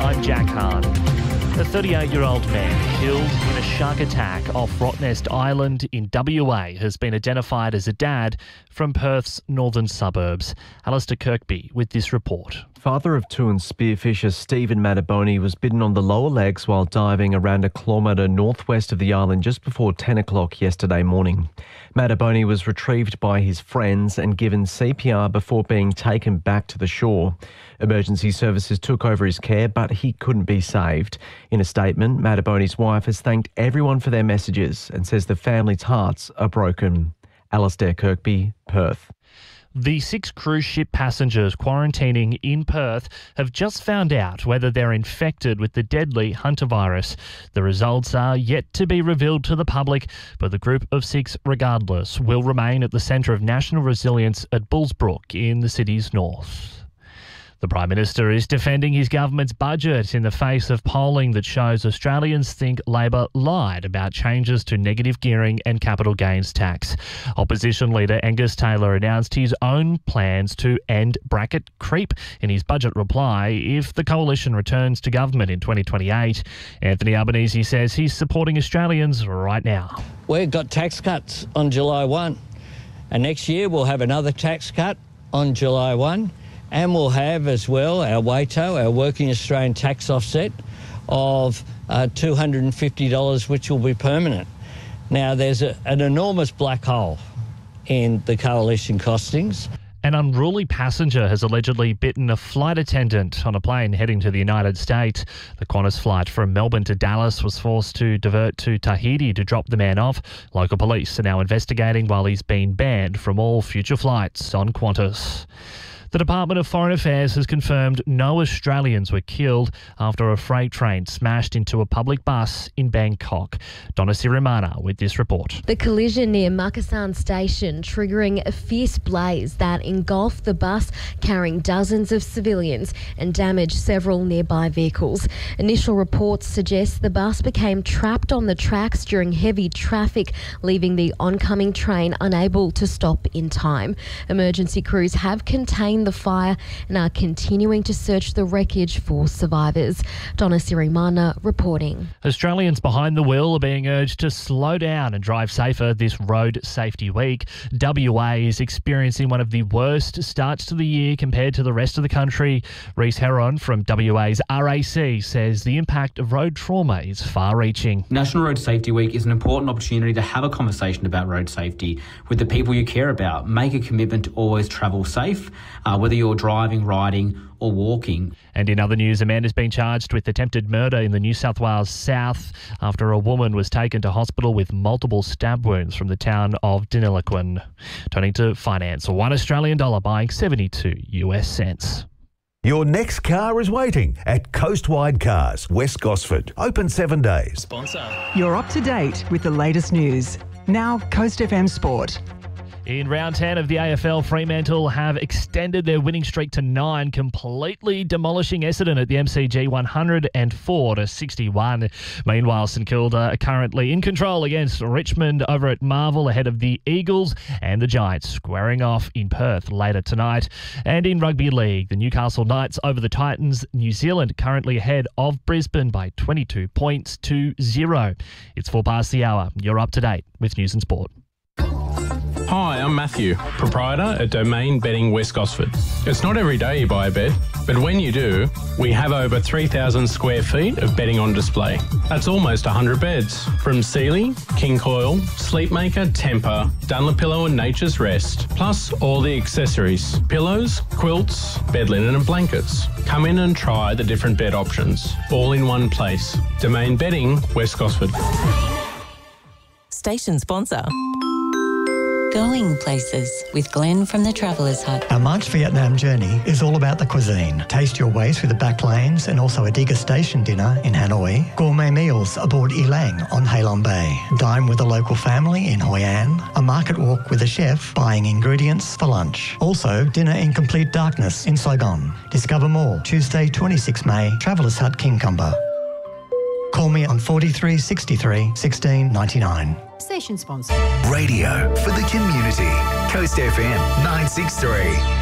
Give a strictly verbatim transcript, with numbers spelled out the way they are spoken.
I'm Jack Hahn. A thirty-eight-year-old man killed in a shark attack off Rottnest Island in W A has been identified as a dad from Perth's northern suburbs. Alistair Kirkby with this report. Father of two and spearfisher Stephen Mataboni was bitten on the lower legs while diving around a kilometre northwest of the island just before ten o'clock yesterday morning. Mataboni was retrieved by his friends and given C P R before being taken back to the shore. Emergency services took over his care, but he couldn't be saved. In a statement, Mataboni's wife has thanked everyone for their messages and says the family's hearts are broken. Alistair Kirkby, Perth. The six cruise ship passengers quarantining in Perth have just found out whether they're infected with the deadly hantavirus. The results are yet to be revealed to the public, but the group of six, regardless, will remain at the Centre of National Resilience at Bullsbrook in the city's north. The Prime Minister is defending his government's budget in the face of polling that shows Australians think Labor lied about changes to negative gearing and capital gains tax. Opposition leader Angus Taylor announced his own plans to end bracket creep in his budget reply if the coalition returns to government in twenty twenty-eight. Anthony Albanese says he's supporting Australians right now. We've got tax cuts on July first, and next year we'll have another tax cut on July first. And we'll have as well our WATO, our Working Australian Tax Offset, of uh, two hundred fifty dollars, which will be permanent. Now, there's a, an enormous black hole in the coalition costings. An unruly passenger has allegedly bitten a flight attendant on a plane heading to the United States. The Qantas flight from Melbourne to Dallas was forced to divert to Tahiti to drop the man off. Local police are now investigating while he's been banned from all future flights on Qantas. The Department of Foreign Affairs has confirmed no Australians were killed after a freight train smashed into a public bus in Bangkok. Donna Sirimana with this report. The collision near Makassan Station triggering a fierce blaze that engulfed the bus carrying dozens of civilians and damaged several nearby vehicles. Initial reports suggest the bus became trapped on the tracks during heavy traffic, leaving the oncoming train unable to stop in time. Emergency crews have contained the fire and are continuing to search the wreckage for survivors. Donna Sirimana reporting. Australians behind the wheel are being urged to slow down and drive safer this Road Safety Week. W A is experiencing one of the worst starts to the year compared to the rest of the country. Reece Heron from W A's R A C says the impact of road trauma is far-reaching. National Road Safety Week is an important opportunity to have a conversation about road safety with the people you care about. Make a commitment to always travel safe, uh, whether you're driving, riding or walking. And in other news, a man has been charged with attempted murder in the New South Wales south after a woman was taken to hospital with multiple stab wounds from the town of Deniliquin. Turning to finance, one Australian dollar buying seventy-two US cents. Your next car is waiting at Coastwide Cars, West Gosford. Open seven days. Sponsor. You're up to date with the latest news. Now, Coast F M Sport. In round ten of the A F L, Fremantle have extended their winning streak to nine, completely demolishing Essendon at the M C G one hundred four to sixty-one. Meanwhile, St Kilda are currently in control against Richmond over at Marvel ahead of the Eagles and the Giants squaring off in Perth later tonight. And in Rugby League, the Newcastle Knights over the Titans. New Zealand currently ahead of Brisbane by twenty-two points to zero. It's four past the hour. You're up to date with News and Sport. Hi, I'm Matthew, proprietor at Domain Bedding West Gosford. It's not every day you buy a bed, but when you do, we have over three thousand square feet of bedding on display. That's almost one hundred beds, from Sealy, King Coil, Sleepmaker, Temper, Dunlopillow and Nature's Rest, plus all the accessories, pillows, quilts, bed linen and blankets. Come in and try the different bed options, all in one place. Domain Bedding West Gosford. Station sponsor. Going places with Glenn from the Travellers Hut. Our March Vietnam journey is all about the cuisine. Taste your way through the back lanes and also a degustation dinner in Hanoi. Gourmet meals aboard Elang on Halong Bay. Dine with a local family in Hoi An. A market walk with a chef buying ingredients for lunch. Also, dinner in complete darkness in Saigon. Discover more Tuesday, twenty-sixth May, Travellers Hut, Kincumber. Call me on forty-three sixty-three sixteen ninety-nine. Station sponsor. Radio for the community. Coast F M nine six three.